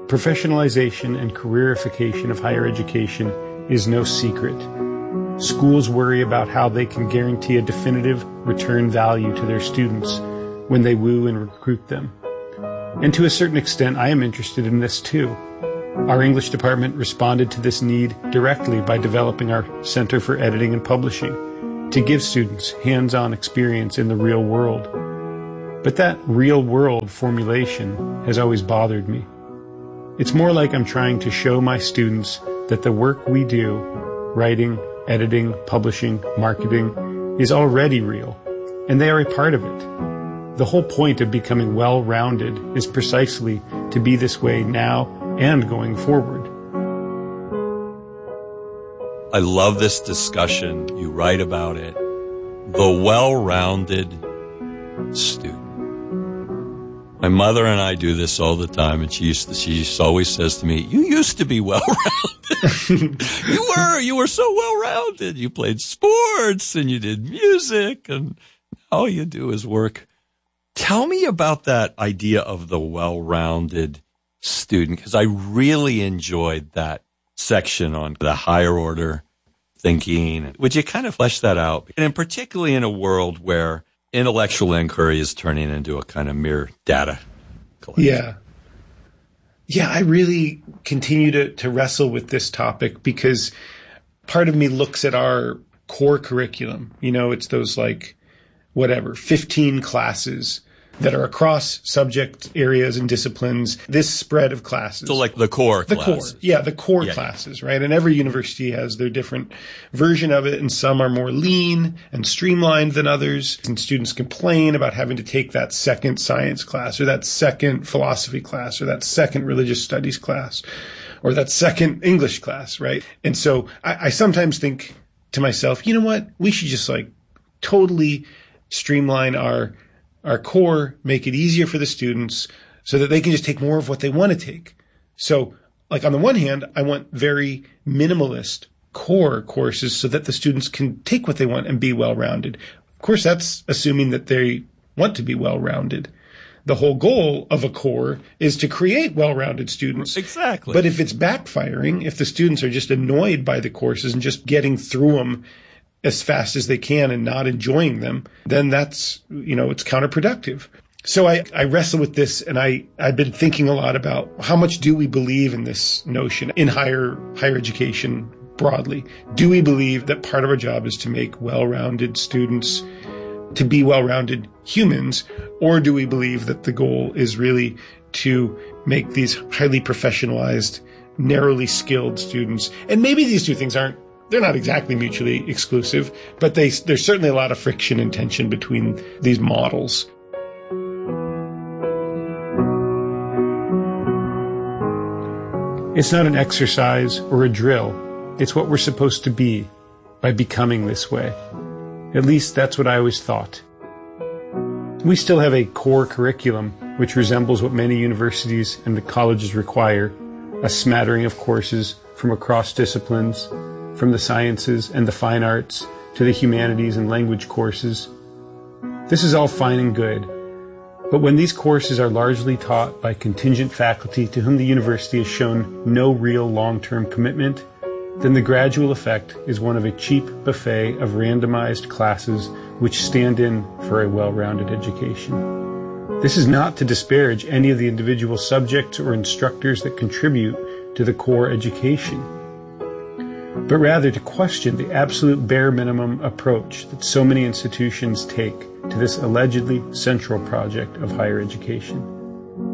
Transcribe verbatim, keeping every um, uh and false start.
Professionalization and careerification of higher education is no secret. Schools worry about how they can guarantee a definitive return value to their students when they woo and recruit them. And to a certain extent, I am interested in this too. Our English department responded to this need directly by developing our Center for Editing and Publishing to give students hands-on experience in the real world. But that real-world formulation has always bothered me. It's more like I'm trying to show my students that the work we do, writing, editing, publishing, marketing, is already real, and they are a part of it. The whole point of becoming well-rounded is precisely to be this way now and going forward. I love this discussion. You write about it. The well-rounded student. My mother and I do this all the time, and she used to, she always says to me, "You used to be well-rounded. You were, you were so well-rounded. You played sports and you did music, and all you do is work." Tell me about that idea of the well-rounded student, because I really enjoyed that section on the higher order thinking. Would you kind of flesh that out? And particularly in a world where intellectual inquiry is turning into a kind of mere data collection. Yeah. Yeah, I really continue to, to wrestle with this topic because part of me looks at our core curriculum. You know, it's those like, whatever, fifteen classes that are across subject areas and disciplines, this spread of classes. So like the core the classes. core, yeah, the core yeah, classes, right? And every university has their different version of it, and some are more lean and streamlined than others. And students complain about having to take that second science class or that second philosophy class or that second religious studies class or that second English class, right? And so I, I sometimes think to myself, you know what? We should just like totally streamline our our core, make it easier for the students so that they can just take more of what they want to take. So, like on the one hand, I want very minimalist core courses so that the students can take what they want and be well-rounded. Of course, that's assuming that they want to be well-rounded. The whole goal of a core is to create well-rounded students. Exactly. But if it's backfiring, if the students are just annoyed by the courses and just getting through them as fast as they can and not enjoying them, then that's, you know, it's counterproductive. So I, I wrestle with this, and I, I've been thinking a lot about how much do we believe in this notion in higher, higher education broadly? Do we believe that part of our job is to make well-rounded students, to be well-rounded humans, or do we believe that the goal is really to make these highly professionalized, narrowly skilled students? And maybe these two things aren't, they're not exactly mutually exclusive, but they, there's certainly a lot of friction and tension between these models. It's not an exercise or a drill. It's what we're supposed to be by becoming this way. At least that's what I always thought. We still have a core curriculum which resembles what many universities and the colleges require, a smattering of courses from across disciplines, from the sciences and the fine arts to the humanities and language courses. This is all fine and good, but when these courses are largely taught by contingent faculty to whom the university has shown no real long-term commitment, then the gradual effect is one of a cheap buffet of randomized classes which stand in for a well-rounded education. This is not to disparage any of the individual subjects or instructors that contribute to the core education, but rather to question the absolute bare minimum approach that so many institutions take to this allegedly central project of higher education.